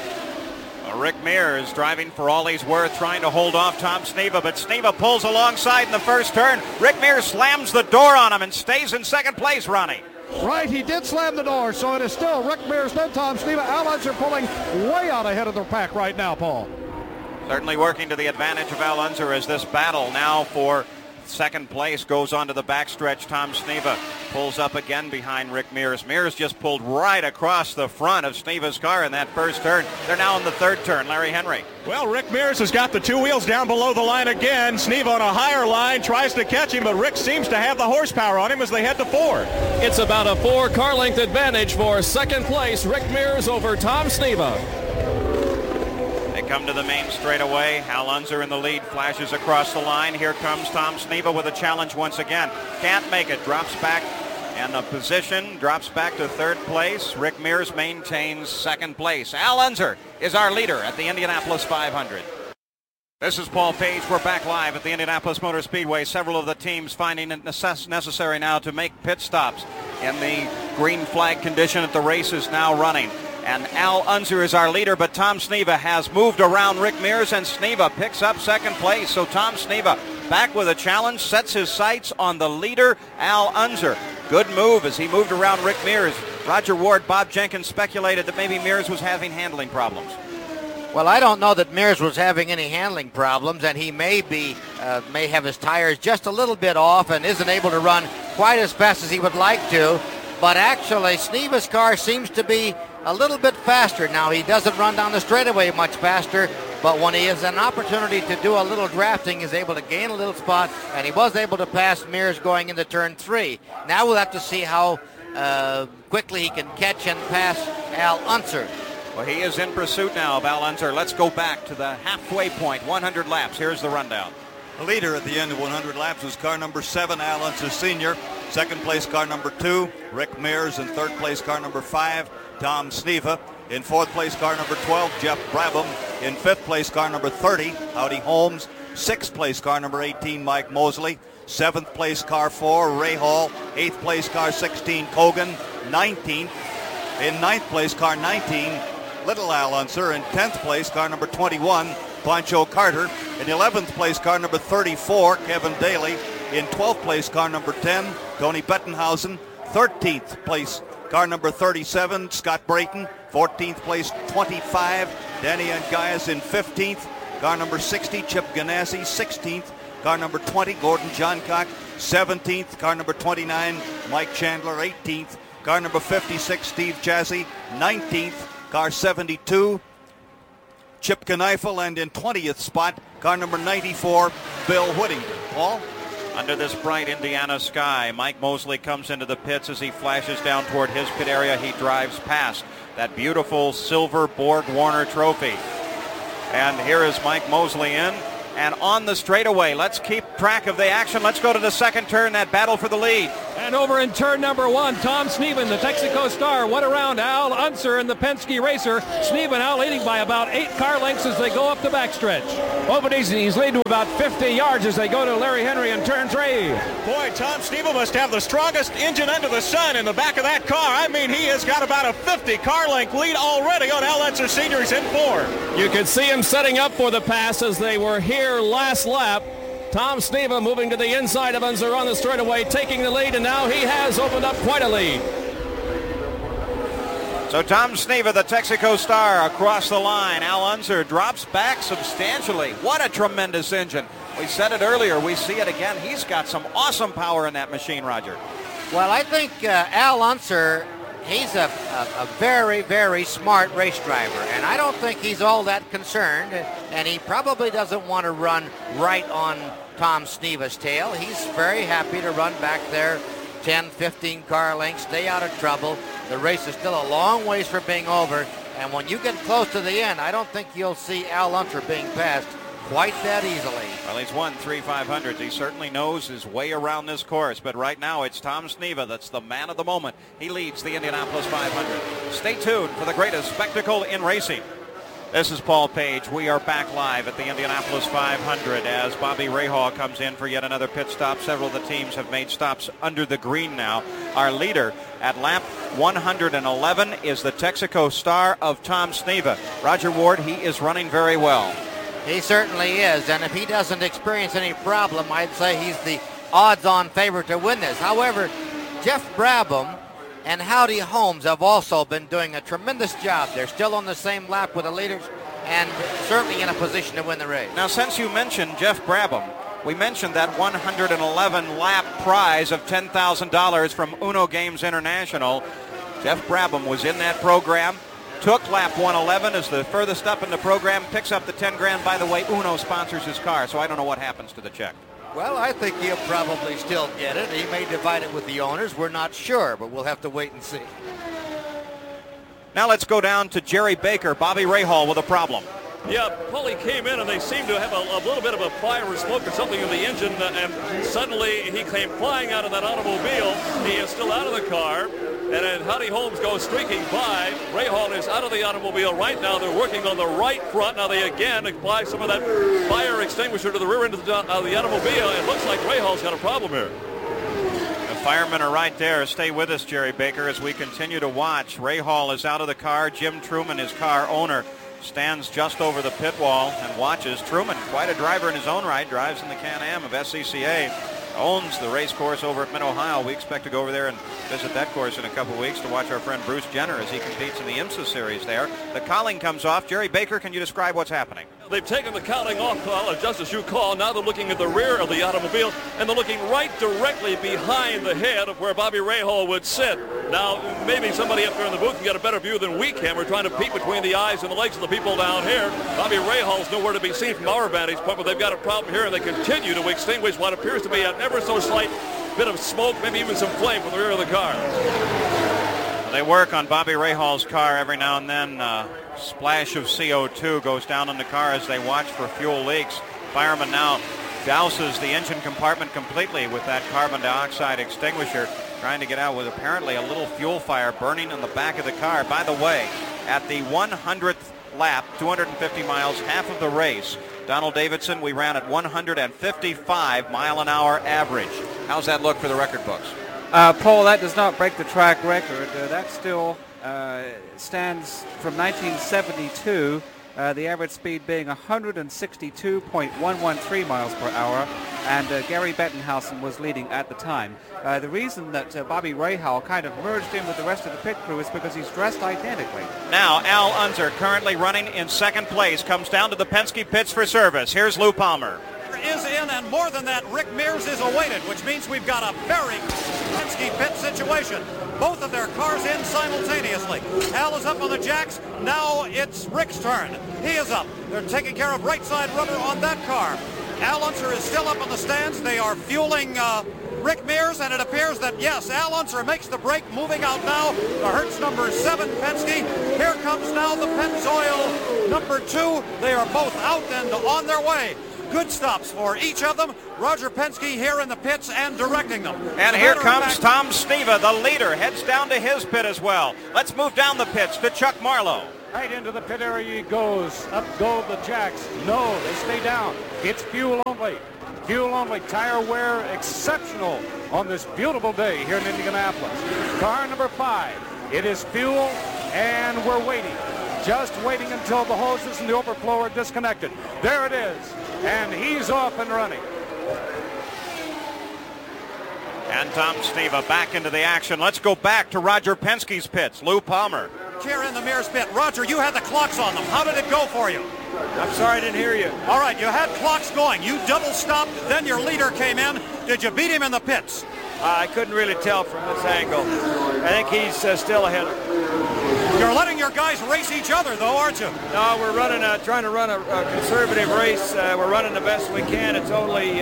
Rick Mears driving for all he's worth, trying to hold off Tom Sneva, but Sneva pulls alongside in the first turn. Rick Mears slams the door on him and stays in second place, Ronnie. Right, he did slam the door, so it is still Rick Mears, no Tom Sneva. Al Unser pulling way out ahead of the pack right now, Paul. Certainly working to the advantage of Al Unser as this battle now for second place goes on to the backstretch. Tom Sneva pulls up again behind Rick Mears. Mears just pulled right across the front of Sneva's car in that first turn. They're now in the third turn. Larry Henry. Well, Rick Mears has got the 2 wheels down below the line again. Sneva on a higher line tries to catch him, but Rick seems to have the horsepower on him as they head to 4. It's about a 4 car length advantage for second place. Rick Mears over Tom Sneva. Come to the main straightaway. Al Unser in the lead, flashes across the line. Here comes Tom Sneva with a challenge once again. Can't make it, drops back in the position, drops back to third place. Rick Mears maintains second place. Al Unser is our leader at the Indianapolis 500. This is Paul Page. We're back live at the Indianapolis Motor Speedway. Several of the teams finding it necessary now to make pit stops in the green flag condition that the race is now running. And Al Unser is our leader, but Tom Sneva has moved around Rick Mears, and Sneva picks up second place. So Tom Sneva back with a challenge, sets his sights on the leader, Al Unser. Good move as he moved around Rick Mears. Roger Ward, Bob Jenkins speculated that maybe Mears was having handling problems. Well, I don't know that Mears was having any handling problems, and he may have his tires just a little bit off and isn't able to run quite as fast as he would like to. But actually, Sneva's car seems to be a little bit faster now. He doesn't run down the straightaway much faster, but when he has an opportunity to do a little drafting, he's able to gain a little spot, and he was able to pass Mears going into turn 3. Now we'll have to see how quickly he can catch and pass Al Unser. Well, he is in pursuit now of Al Unser. Let's go back to the halfway point, 100 laps. Here's the rundown. The leader at the end of 100 laps was car number 7, Al Unser Sr. Second place, car number 2, Rick Mears. In third place, car number 5, Tom Sneva. In fourth place, car number 12, Jeff Brabham. In fifth place, car number 30, Howdy Holmes. Sixth place, car number 18, Mike Mosley. Seventh place, car 4, Ray Hall. Eighth place, car 16, Cogan. 19th. In ninth place, car 19, Little Al Unser. In 10th place, car number 21, Pancho Carter. In 11th place, car number 34, Kevin Daly. In 12th place, car number 10, Tony Bettenhausen. 13th place, car number 37, Scott Brayton. 14th place, 25, Danny Angayas. In 15th, car number 60, Chip Ganassi. 16th, car number 20, Gordon Johncock. 17th, car number 29, Mike Chandler. 18th, car number 56, Steve Chassie. 19th, car 72, Chip Kneifel. And in 20th spot, car number 94, Bill Whittington. Paul? Under this bright Indiana sky, Mike Mosley comes into the pits as he flashes down toward his pit area. He drives past that beautiful silver Borg Warner trophy. And here is Mike Mosley in. And on the straightaway, let's keep track of the action. Let's go to the second turn, that battle for the lead. And over in turn number 1, Tom Sneven, the Texaco star, went around Al Unser and the Penske racer. Sneven now leading by about 8 car lengths as they go up the backstretch. Oh, but he's leading about 50 yards as they go to Larry Henry in turn 3. Boy, Tom Sneven must have the strongest engine under the sun in the back of that car. I mean, he has got about a 50 car length lead already on Al Unser Sr. He's in 4. You could see him setting up for the pass as they were here last lap. Tom Sneven moving to the inside of Unser on the straightaway, taking the lead, and now he has opened up quite a lead. So Tom Sneven, the Texaco star, across the line. Al Unser drops back substantially. What a tremendous engine. We said it earlier. We see it again. He's got some awesome power in that machine, Roger. Well, I think Al Unser, he's a very, very smart race driver, and I don't think he's all that concerned, and he probably doesn't want to run right on Tom Sneven's tail. He's very happy to run back there 10, 15 car lengths, stay out of trouble. The race is still a long ways from being over, and when you get close to the end, I don't think you'll see Al Unser being passed quite that easily. Well, he's won 3 500s. He certainly knows his way around this course, but right now it's Tom Sneven that's the man of the moment. He leads the Indianapolis 500. Stay tuned for the greatest spectacle in racing. This is Paul Page. We are back live at the Indianapolis 500 as Bobby Rahal comes in for yet another pit stop. Several of the teams have made stops under the green now. Our leader at lap 111 is the Texaco star of Tom Sneven. Roger Ward, he is running very well. He certainly is, and if he doesn't experience any problem, I'd say he's the odds-on favorite to win this. However, Jeff Brabham and Howdy Holmes have also been doing a tremendous job. They're still on the same lap with the leaders and certainly in a position to win the race. Now, since you mentioned Jeff Brabham, we mentioned that 111-lap prize of $10,000 from Uno Games International. Jeff Brabham was in that program. Took lap 111 as the furthest up in the program, picks up the 10 grand. By the way, Uno sponsors his car, so I don't know what happens to the check. Well, I think he'll probably still get it. He may divide it with the owners. We're not sure, but we'll have to wait and see. Now let's go down to Jerry Baker. Bobby Rahal with a problem. Yeah, Paulie came in and they seemed to have a little bit of a fire or smoke or something in the engine, and suddenly he came flying out of that automobile. He is still out of the car. And then Howdy Holmes goes streaking by. Rahal is out of the automobile right now. They're working on the right front. Now they again apply some of that fire extinguisher to the rear end of the automobile. It looks like Rahal's got a problem here. The firemen are right there. Stay with us, Jerry Baker, as we continue to watch. Rahal is out of the car. Jim Truman, his car owner, stands just over the pit wall and watches. Truman, quite a driver in his own right, drives in the Can-Am of SCCA. Owns the race course over at Mid-Ohio. We expect to go over there and visit that course in a couple of weeks to watch our friend Bruce Jenner as he competes in the IMSA series there. The cowling comes off. Jerry Baker, can you describe what's happening? They've taken the cowling off, just as you call. Now they're looking at the rear of the automobile, and they're looking right directly behind the head of where Bobby Rahal would sit. Now, maybe somebody up there in the booth can get a better view than we can. We're trying to peek between the eyes and the legs of the people down here. Bobby Rahal's nowhere to be seen from our vantage point, but they've got a problem here, and they continue to extinguish what appears to be an ever so slight bit of smoke, maybe even some flame from the rear of the car. They work on Bobby Rahal's car every now and then. Splash of CO2 goes down in the car as they watch for fuel leaks. Fireman now douses the engine compartment completely with that carbon dioxide extinguisher, trying to get out with apparently a little fuel fire burning in the back of the car. By the way, at the 100th lap, 250 miles, half of the race, Donald Davidson, we ran at 155 mile an hour average. How's that look for the record books? Paul, that does not break the track record. That still stands from 1972, the average speed being 162.113 miles per hour, and Gary Bettenhausen was leading at the time. The reason that Bobby Rahal kind of merged in with the rest of the pit crew is because he's dressed identically. Now Al Unser, currently running in second place, comes down to the Penske pits for service. Here's Lou Palmer. Is in in, and more than that, Rick Mears is awaited, which means we've got a very Penske pit situation. Both of their cars in simultaneously. Al is up on the jacks. Now it's Rick's turn. He is up. They're taking care of right side rubber on that car. Al Unser is still up on the stands. They are fueling Rick Mears, and it appears that, yes, Al Unser makes the break, moving out now. The Hertz number 7 Penske. Here comes now the Pennzoil number 2. They are both out and on their way. Good stops for each of them. Roger Penske here in the pits and directing them. And here comes Tom Sneva, the leader, heads down to his pit as well. Let's move down the pits to Chuck Marlowe. Right into the pit area he goes. Up go the jacks. No, they stay down. It's fuel only. Fuel only. Tire wear exceptional on this beautiful day here in Indianapolis. Car number 5. It is fuel, and we're waiting. Just waiting until the hoses and the overflow are disconnected. There it is. And he's off and running. And Tom Sneva back into the action. Let's go back to Roger Penske's pits. Lou Palmer. Here in the Mears pit. Roger, you had the clocks on them. How did it go for you? I'm sorry I didn't hear you. All right, you had clocks going. You double stopped, then your leader came in. Did you beat him in the pits? I couldn't really tell from this angle. I think he's still ahead. You're letting your guys race each other, though, aren't you? No, we're trying to run a conservative race. We're running the best we can. It's only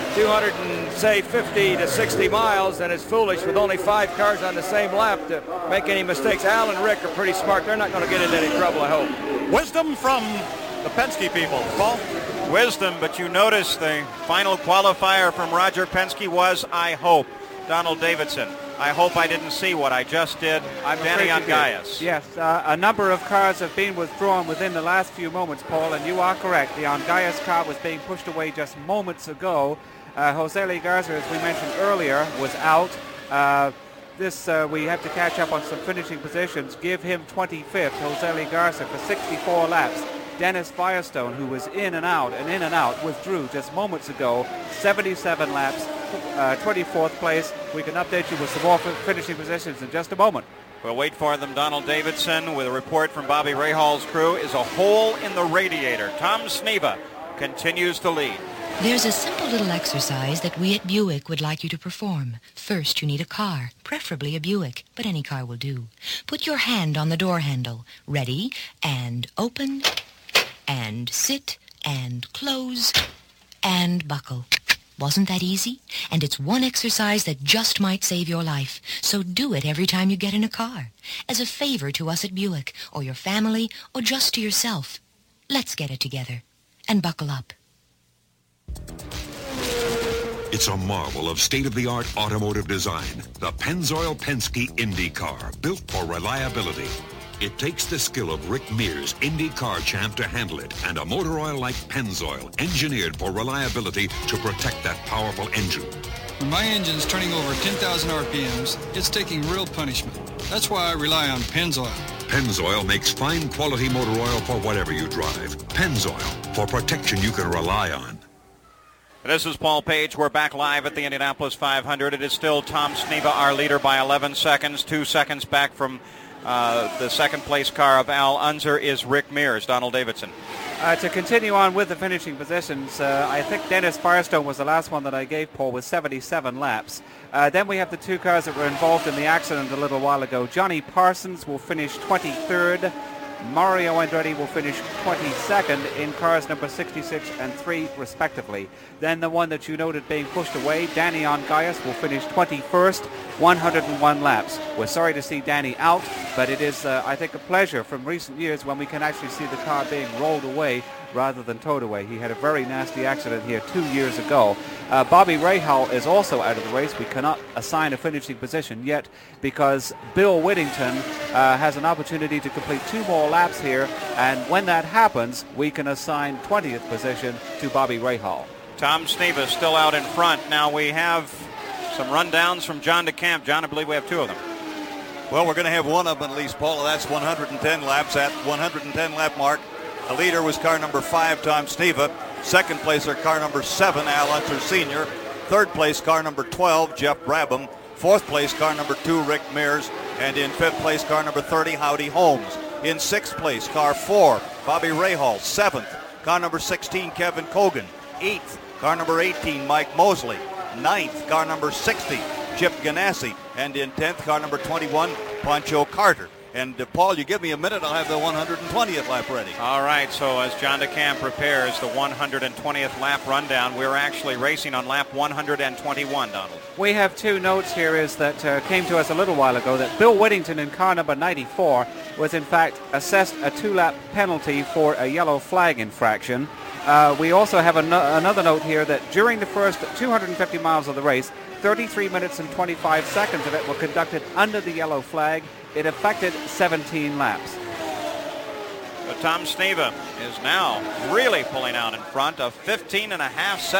50 to 60 miles, and it's foolish with only 5 cars on the same lap to make any mistakes. Al and Rick are pretty smart. They're not going to get into any trouble, I hope. Wisdom from the Penske people. Paul? Wisdom, but you notice the final qualifier from Roger Penske was, I hope. Donald Davidson. I hope I didn't see what I just did. Danny Ongayas. Yes, a number of cars have been withdrawn within the last few moments, Paul, and you are correct. The Ongayas car was being pushed away just moments ago. Jose Lee Garza, as we mentioned earlier, was out. We have to catch up on some finishing positions. Give him 25th, Jose Lee Garza, for 64 laps. Dennis Firestone, who was in and out, withdrew just moments ago. 77 laps, 24th place. We can update you with some more finishing positions in just a moment. We'll wait for them. Donald Davidson with a report from Bobby Rahal's crew is a hole in the radiator. Tom Sneva continues to lead. There's a simple little exercise that we at Buick would like you to perform. First, you need a car, preferably a Buick, but any car will do. Put your hand on the door handle. Ready, and open, and sit, and close, and buckle. Wasn't that easy? And it's one exercise that just might save your life. So do it every time you get in a car. As a favor to us at Buick, or your family, or just to yourself. Let's get it together. And buckle up. It's a marvel of state-of-the-art automotive design. The Pennzoil Penske Indy car, built for reliability. It takes the skill of Rick Mears, Indy car champ, to handle it, and a motor oil like Pennzoil, engineered for reliability to protect that powerful engine. When my engine's turning over 10,000 RPMs, it's taking real punishment. That's why I rely on Pennzoil. Pennzoil makes fine quality motor oil for whatever you drive. Pennzoil, for protection you can rely on. This is Paul Page. We're back live at the Indianapolis 500. It is still Tom Sneva, our leader, by 11 seconds. 2 seconds back from the second place car of Al Unser is Rick Mears. Donald Davidson. To continue on with the finishing positions, I think Dennis Firestone was the last one that I gave, Paul, with 77 laps. Then we have the 2 cars that were involved in the accident a little while ago. Johnny Parsons will finish 23rd. Mario Andretti will finish 22nd in cars number 66 and 3, respectively. Then the one that you noted being pushed away, Danny Ongayas, will finish 21st, 101 laps. We're sorry to see Danny out, but it is, I think, a pleasure from recent years when we can actually see the car being rolled away rather than towed away. He had a very nasty accident here 2 years ago. Bobby Rahal is also out of the race. We cannot assign a finishing position yet because Bill Whittington has an opportunity to complete 2 more laps here, and when that happens, we can assign 20th position to Bobby Rahal. Tom Sneva still out in front. Now we have some rundowns from John DeCamp. John, I believe we have 2 of them. Well, we're going to have one of them at least, Paul. That's 110 laps. At 110 lap mark, the leader was car number 5, Tom Sneva. Second placer, car number 7, Al Unser Sr. Third place, car number 12, Jeff Brabham. Fourth place, car number 2, Rick Mears. And in fifth place, car number 30, Howdy Holmes. In sixth place, car 4, Bobby Rahal. Seventh, car number 16, Kevin Cogan. 8th, car number 18, Mike Mosley. 9th, car number 60, Chip Ganassi. And in 10th, car number 21, Pancho Carter. And Paul, you give me a minute, I'll have the 120th lap ready. All right, so as John DeCamp prepares the 120th lap rundown, we're actually racing on lap 121, Donald. We have two notes here is that came to us a little while ago that Bill Whittington in car number 94 was in fact assessed a 2-lap penalty for a yellow flag infraction. We also have another note here that during the first 250 miles of the race, 33 minutes and 25 seconds of it were conducted under the yellow flag. It affected 17 laps. But Tom Sneva is now really pulling out in front of 15.5 seconds.